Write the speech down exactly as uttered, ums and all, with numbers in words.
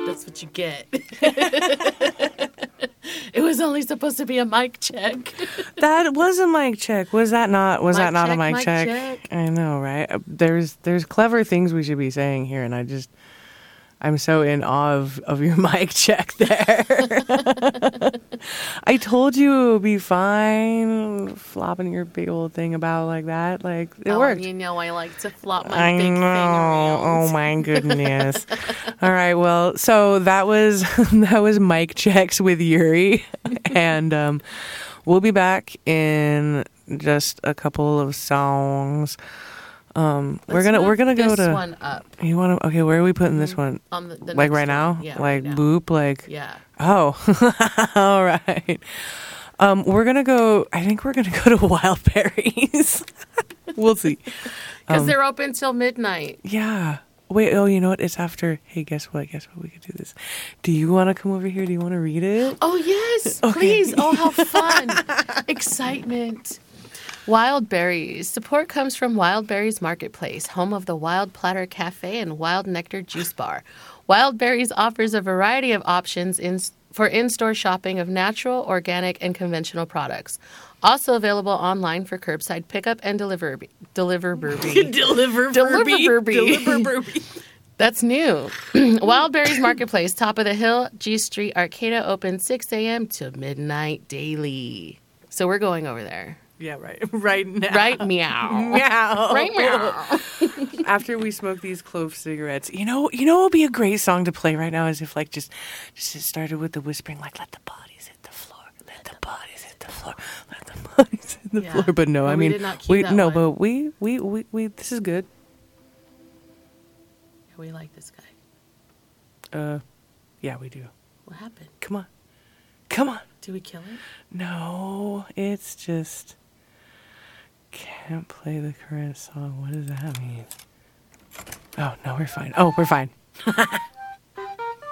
That's what you get. It was only supposed to be a mic check. That was a mic check. Was that not? Was Mic that not check, a mic, mic check? check. I know, right? Uh, There's there's clever things we should be saying here, and I just I'm so in awe of, of your mic check there. I told you it would be fine flopping your big old thing about like that. Like it oh, worked. You know I like to flop my I big know. thing around. Oh my goodness. All right. Well, so that was that was mic checks with Yuri, and um, we'll be back in just a couple of songs. Um, Let's we're gonna move we're gonna go this to. one up. You want to? Okay, where are we putting this one? On the, the Like next right now? one. Yeah, like right now. boop? Like Yeah. oh, all right. Um, we're gonna go. I think we're gonna go to Wild Berries. We'll see. Because Um, they're open till midnight. Yeah. Wait. Oh, you know what? It's after. Hey, guess what? Guess what? We could do this. Do you want to come over here? Do you want to read it? Oh, yes. Okay. Please. Oh, how fun. Excitement. Wild Berries. Support comes from Wild Berries Marketplace, home of the Wild Platter Cafe and Wild Nectar Juice Bar. Wild Berries offers a variety of options in, for in-store shopping of natural, organic, and conventional products. Also available online for curbside pickup and deliver deliver burby. Deliver Deliver Burby. Burby. Deliver Burby. That's new. Wild Berries Marketplace, top of the hill, G Street, Arcata, open six a.m. to midnight daily. So we're going over there. Yeah, right. Right now. Right, meow. Meow. Right, meow. After we smoke these clove cigarettes, you know, you know, what would be a great song to play right now is if like just, just it started with the whispering, like let the bodies hit the floor, let the bodies hit the floor, let the bodies hit the Yeah. floor. But no, Well, I we mean, did not cue we that no, one. but we, we, we, we, this is good. We like this guy. Uh, yeah, we do. What happened? Come on, come on. Did we kill him? No, it's just can't play the current song. What does that mean? Oh no, we're fine. Oh, we're fine.